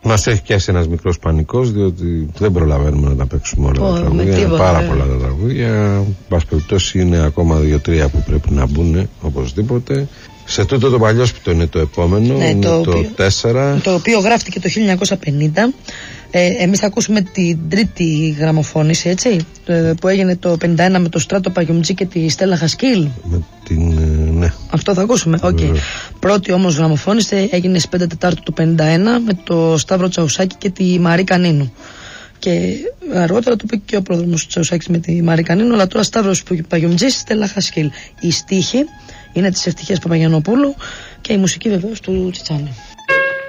Μας έχει πιάσει ένας μικρός πανικός, διότι δεν προλαβαίνουμε να τα παίξουμε όλα τα τραγούδια. Είναι πάρα πολλά τα τραγούδια. Εν πάση περιπτώσει, είναι ακόμα 2-3 που πρέπει να μπουν οπωσδήποτε. Σε τούτο το παλιόσπιτο είναι το επόμενο, ναι, είναι το 4. Το οποίο γράφτηκε το 1950. Εμείς θα ακούσουμε την τρίτη γραμμοφώνηση, έτσι, που έγινε το 51 με το Στράτο Παγιουμτζή και τη Στέλλα Χασκίλ. Ναι. Αυτό θα ακούσουμε. Okay. Πρώτη όμως γραμμοφώνηση έγινε στις 5 Τετάρτου του 51 με το Σταύρο Τσαουσάκη και τη Μαρή Κανίνου. Και αργότερα το είπε και ο πρόδρομος Τσαουσάκης με τη Μαρή Κανίνου, αλλά τώρα Σταύρος Παγιουμτζής, Στέλλα Χασκίλ. Η στίχη είναι της Ευτυχίας Παπαγιαννοπούλου και η μουσική βεβαίως του Τσιτσάνη.